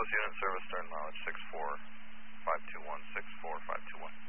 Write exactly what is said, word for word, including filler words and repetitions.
unit service, start mileage six four five two one, six four five two one.